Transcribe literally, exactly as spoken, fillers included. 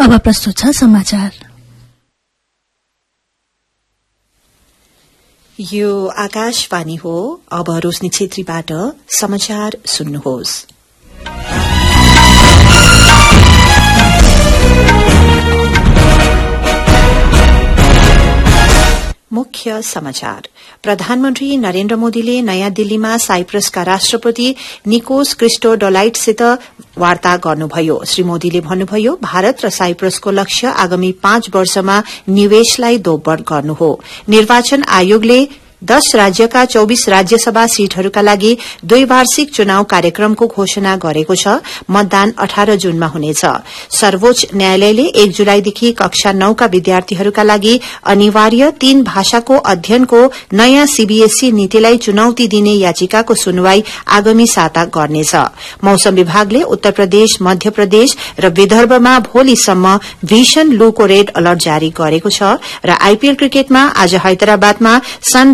अब प्रस्तुत छ समाचार। यो आकाशवाणी हो। अब रोशनी छेत्रीबाट समाचार सुन्नुहोस्। मुख्य समाचार। प्रधानमन्त्री नरेन्द्र मोदीले नयाँ दिल्लीमा साइप्रसका राष्ट्रपति निकोस क्रिस्टोडोलाइडसित वार्ता गर्नुभयो। श्री मोदीले भन्नुभयो, भारत र साइप्रसको लक्ष्य आगामी पाँच वर्षमा निवेशलाई दोब्बर गर्नु हो। निर्वाचन आयोगले दश राज्यका चौबीस राज्यसभा सीटहरूका लागि द्वैवार्षिक चुनाव कार्यक्रमको घोषणा गरेको छ। मतदान अठार जूनमा हुनेछ। सर्वोच्च न्यायालयले एक जुलाईदेखि कक्षा नौका विद्यार्थीहरूका लागि अनिवार्य तीन भाषाको अध्ययनको नयाँ सीबीएसई नीतिलाई चुनौती दिने याचिकाको सुनवाई आगामी साता गर्नेछ। मौसम विभागले उत्तर प्रदेश, मध्य प्रदेश र विदर्भमा भोलिसम्म भीषण लूको रेड अलर्ट जारी गरेको छ र आईपीएल क्रिकेटमा आज हैदराबादमा सन